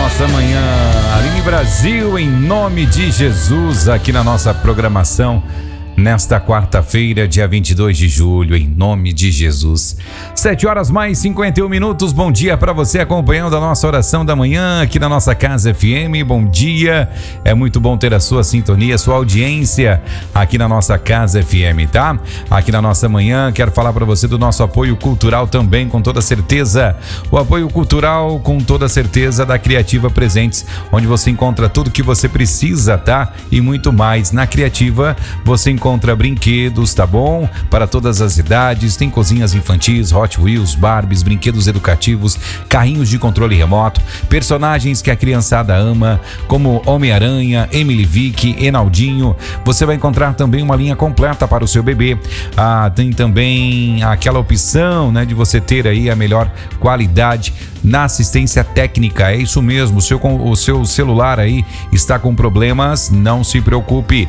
nossa manhã. Aline Brasil, em nome de Jesus, aqui na nossa programação. Nesta quarta-feira, dia 22 de julho, em nome de Jesus. 7h mais 51. Bom dia para você acompanhando a nossa oração da manhã aqui na nossa Casa FM. Bom dia. É muito bom ter a sua sintonia, a sua audiência aqui na nossa Casa FM, tá? Aqui na nossa manhã, quero falar para você do nosso apoio cultural também, com toda certeza. O apoio cultural, com toda certeza, da Criativa Presentes, onde você encontra tudo que você precisa, tá? E muito mais. Na Criativa, você encontra brinquedos, tá bom? Para todas as idades, tem cozinhas infantis, Hot Wheels, Barbies, brinquedos educativos, carrinhos de controle remoto, personagens que a criançada ama, como Homem-Aranha, Emily Vick, Enaldinho. Você vai encontrar também uma linha completa para o seu bebê. Tem também aquela opção, né, de você ter aí a melhor qualidade na assistência técnica. É isso mesmo, o seu celular aí está com problemas, não se preocupe,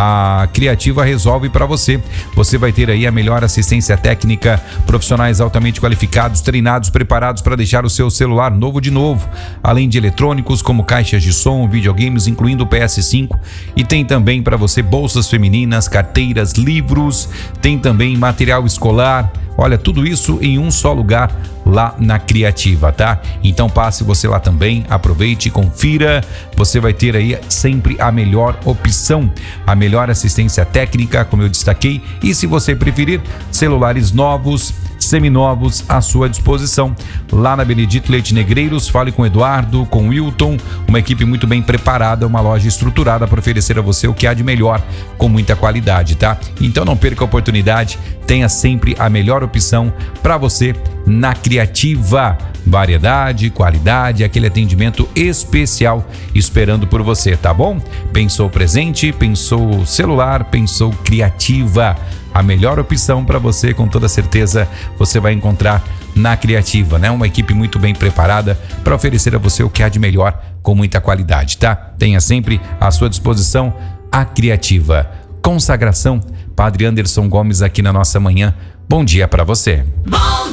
a Criativa resolve para você. Você vai ter aí a melhor assistência técnica, profissionais altamente qualificados, treinados, preparados para deixar o seu celular novo de novo, além de eletrônicos como caixas de som, videogames, incluindo o PS5, e tem também para você bolsas femininas, carteiras, livros, tem também material escolar. Olha, tudo isso em um só lugar, lá na Criativa, tá? Então passe você lá também, aproveite, confira. Você vai ter aí sempre a melhor opção, a melhor assistência técnica, como eu destaquei. E se você preferir, celulares novos, seminovos à sua disposição. Lá na Benedito Leite Negreiros, fale com o Eduardo, com o Wilton, uma equipe muito bem preparada, uma loja estruturada para oferecer a você o que há de melhor, com muita qualidade, tá? Então não perca a oportunidade, tenha sempre a melhor opção para você na Criativa. Variedade, qualidade, aquele atendimento especial esperando por você, tá bom? Pensou presente, pensou celular, pensou Criativa. A melhor opção para você, com toda certeza, você vai encontrar na Criativa, né? Uma equipe muito bem preparada para oferecer a você o que há de melhor, com muita qualidade, tá? Tenha sempre à sua disposição a Criativa. Consagração, Padre Anderson Gomes aqui na nossa manhã. Bom dia para você.